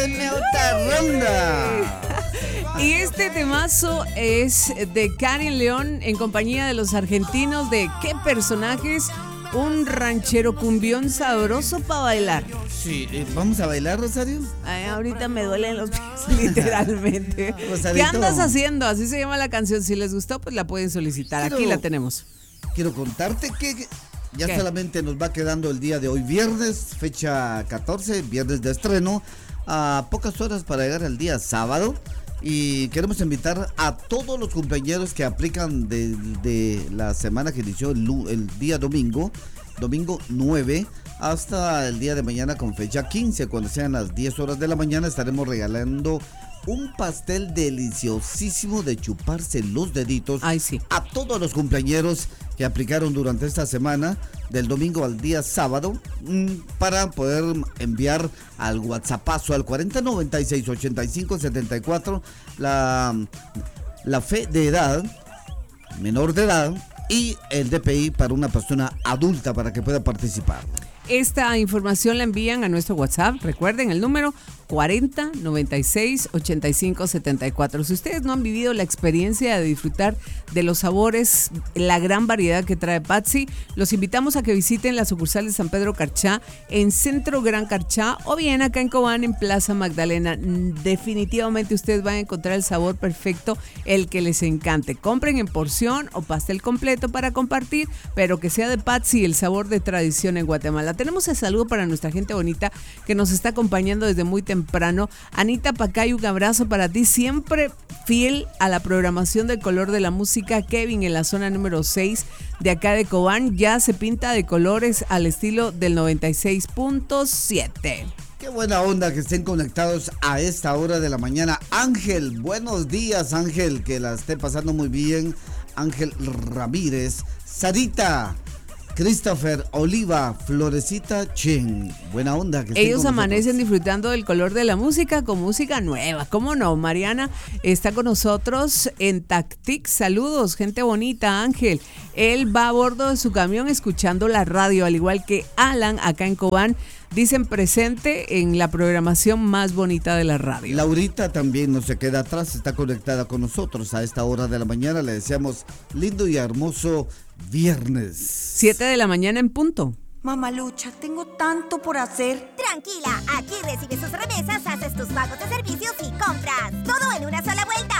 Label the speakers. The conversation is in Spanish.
Speaker 1: En otra ronda.
Speaker 2: Y este temazo es de Karen León en compañía de los argentinos de ¿Qué personajes? Un ranchero cumbión sabroso para bailar.
Speaker 1: Sí, ¿vamos a bailar, Rosario?
Speaker 2: Ay, ahorita me duelen los pies, literalmente.
Speaker 1: Rosarito.
Speaker 2: ¿Qué andas haciendo? Así se llama la canción. Si les gustó, pues la pueden solicitar. Aquí la tenemos.
Speaker 1: Quiero contarte que ya
Speaker 2: ¿Qué?
Speaker 1: solamente nos va quedando el día de hoy, viernes, fecha 14, viernes de estreno, a pocas horas para llegar al día sábado. Y queremos invitar a todos los compañeros que aplican de la semana que inició el día domingo 9, hasta el día de mañana con fecha 15. Cuando sean las 10 horas de la mañana estaremos regalando un pastel deliciosísimo de chuparse los deditos.
Speaker 2: Ay, sí.
Speaker 1: A todos los compañeros que aplicaron durante esta semana, del domingo al día sábado, para poder enviar al WhatsAppazo al 40968574 la fe de edad, menor de edad, y el DPI para una persona adulta para que pueda participar.
Speaker 2: Esta información la envían a nuestro WhatsApp. Recuerden el número 40968574. Si ustedes no han vivido la experiencia de disfrutar de los sabores, la gran variedad que trae Patsy, los invitamos a que visiten la sucursal de San Pedro Carchá en Centro Gran Carchá o bien acá en Cobán en Plaza Magdalena. Definitivamente ustedes van a encontrar el sabor perfecto, el que les encante. Compren en porción o pastel completo para compartir, pero que sea de Patsy, el sabor de tradición en Guatemala. Tenemos el saludo para nuestra gente bonita que nos está acompañando desde muy temprano. Anita Pacay, un abrazo para ti, siempre fiel a la programación del color de la música. Kevin en la zona número 6 de acá de Cobán ya se pinta de colores al estilo del 96.7.
Speaker 1: Qué buena onda que estén conectados a esta hora de la mañana. Ángel, buenos días, Ángel, que la esté pasando muy bien. Ángel Ramírez, Sarita, Christopher, Oliva, Florecita, Chen. Buena onda que estén
Speaker 2: Ellos
Speaker 1: con
Speaker 2: amanecen
Speaker 1: nosotros.
Speaker 2: disfrutando del color de la música con música nueva. ¿Cómo no? Mariana está con nosotros en Tactic. Saludos, gente bonita. Ángel, él va a bordo de su camión escuchando la radio, al igual que Alan acá en Cobán. Dicen presente en la programación más bonita de la radio.
Speaker 1: Laurita también no se queda atrás, está conectada con nosotros a esta hora de la mañana. Le deseamos lindo y hermoso viernes.
Speaker 2: 7 de la mañana en punto.
Speaker 3: Mamalucha, tengo tanto por hacer.
Speaker 4: Tranquila, aquí recibes tus remesas, haces tus pagos de servicios y compras. Todo en una sola vuelta.